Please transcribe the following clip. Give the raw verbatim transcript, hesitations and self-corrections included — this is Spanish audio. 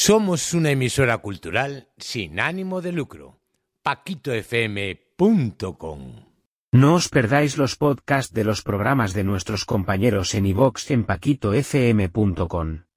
Somos una emisora cultural sin ánimo de lucro. paquito f m punto com. No os perdáis los podcasts de los programas de nuestros compañeros en iVoox en paquito f m punto com.